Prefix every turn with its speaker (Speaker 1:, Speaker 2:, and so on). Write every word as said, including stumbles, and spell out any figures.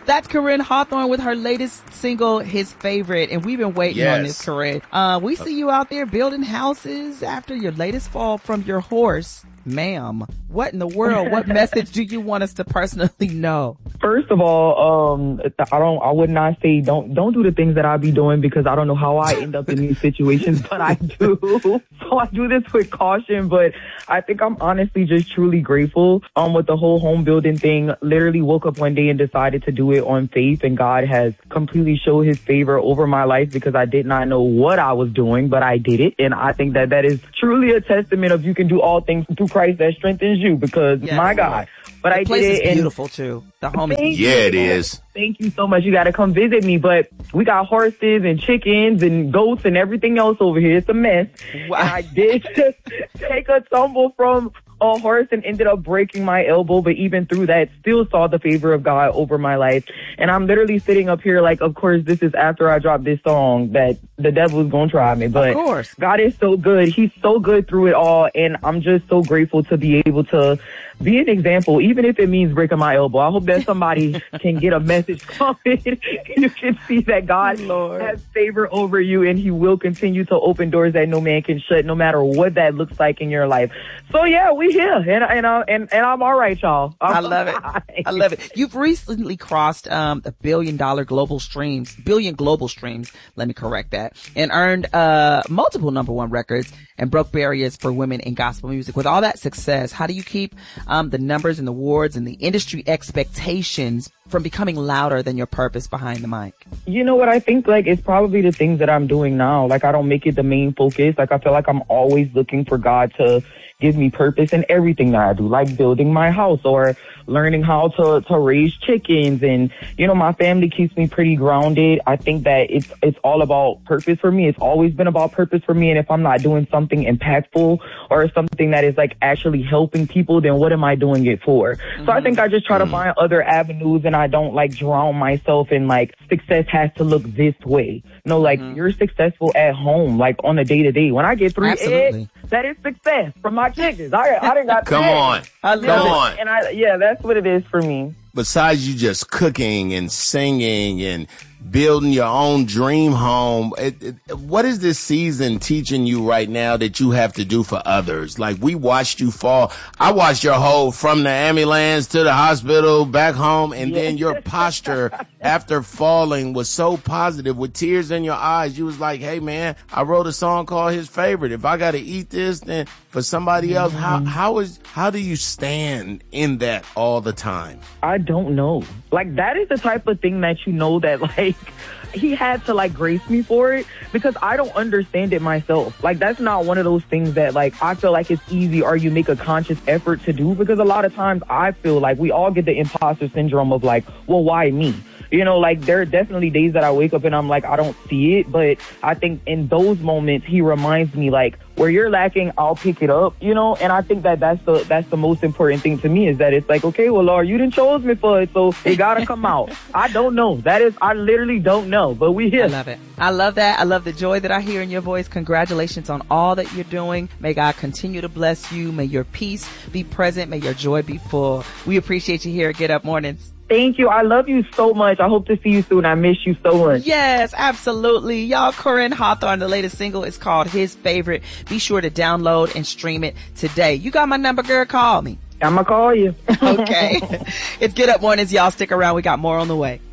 Speaker 1: That's Corinne Hawthorne with her latest single, His Favorite. And we've been waiting
Speaker 2: yes.
Speaker 1: on this, Corinne. Uh, we see you out there building houses after your latest fall from your horse. Ma'am, what in the world? What message do you want us to personally know?
Speaker 3: First of all, um, I don't, I would not say don't, don't do the things that I be doing because I don't know how I end up in these situations, but I do. So I do this with caution, but I think I'm honestly just truly grateful, um, with the whole home building thing. Literally woke up one day and decided to do it on faith, and God has completely showed his favor over my life because I did not know what I was doing, but I did it. And I think that that is truly a testament of you can do all things through Christ that strengthens you because
Speaker 1: yes,
Speaker 3: my God. But
Speaker 1: the
Speaker 3: I
Speaker 1: place
Speaker 3: did it.
Speaker 1: is beautiful too. The home is
Speaker 2: yeah, it is.
Speaker 3: Thank you so much. You got to come visit me. But we got horses and chickens and goats and everything else over here. It's a mess.
Speaker 1: Wow.
Speaker 3: And I did just take a tumble from a horse and ended up breaking my elbow. But even through that, still saw the favor of God over my life. And I'm literally sitting up here like, of course, this is after I dropped this song that the devil is going to try me. But
Speaker 1: of course.
Speaker 3: God is so good. He's so good through it all. And I'm just so grateful to be able to be an example, even if it means breaking my elbow. I hope that somebody can get a message from it. You can see that God
Speaker 1: Lord.
Speaker 3: has favor over you, and he will continue to open doors that no man can shut, no matter what that looks like in your life. So yeah, we here, and and uh, and, and I'm all right, y'all. I'm
Speaker 1: I love it.
Speaker 3: right.
Speaker 1: I love it. You've recently crossed um a billion dollar global streams, billion global streams. Let me correct that, and earned uh multiple number one records and broke barriers for women in gospel music. With all that success, how do you keep um the numbers and the awards and the industry expectations from becoming louder than your purpose behind the mic?
Speaker 3: You know what? I think like it's probably the things that I'm doing now. Like I don't make it the main focus. Like I feel like I'm always looking for God to give me purpose in everything that I do, like building my house or learning how to, to raise chickens. And, you know, my family keeps me pretty grounded. I think that it's, it's all about purpose for me. It's always been about purpose for me. And if I'm not doing something impactful or something that is like actually helping people, then what am I doing it for? Mm-hmm. So I think I just try to find other avenues, and I don't like drown myself in like success has to look this way. No, like mm-hmm. you're successful at home, like on a day to day. When I get three eggs, that is success from my chickens. I, I didn't got
Speaker 2: Come on.
Speaker 1: I
Speaker 2: Come
Speaker 1: love
Speaker 2: on.
Speaker 1: it.
Speaker 3: And I, yeah, that's what it is for me.
Speaker 2: Besides you just cooking and singing and building your own dream home, it, it, what is this season teaching you right now that you have to do for others? Like, we watched you fall. I watched your whole from the ambulance to the hospital back home, and yeah. then your posture after falling was so positive with tears in your eyes. You was like, hey man, I wrote a song called His Favorite. If I got to eat this, then for somebody else, how, how is, how do you stand in that all the time?
Speaker 3: I don't know. Like, that is the type of thing that you know that like, he had to like grace me for it because I don't understand it myself. Like, that's not one of those things that like I feel like it's easy or you make a conscious effort to do, because a lot of times I feel like we all get the imposter syndrome of like, well, why me? You know, like there are definitely days that I wake up and I'm like, I don't see it. But I think in those moments, he reminds me like, where you're lacking, I'll pick it up, you know? And I think that that's the, that's the most important thing to me, is that it's like, okay, well, Lord, you didn't chose me for it, so it gotta come out. I don't know. That is, I literally don't know, but we here.
Speaker 1: I love it. I love that. I love the joy that I hear in your voice. Congratulations on all that you're doing. May God continue to bless you. May your peace be present. May your joy be full. We appreciate you here at Get Up Mornings.
Speaker 3: Thank you. I love you so much. I hope to see you soon. I miss you so much.
Speaker 1: Yes, absolutely. Y'all, Corinne Hawthorne, the latest single is called His Favorite. Be sure to download and stream it today. You got my number, girl. Call me.
Speaker 3: I'm going to call you.
Speaker 1: Okay. It's Get Up Mornings. Y'all stick around. We got more on the way.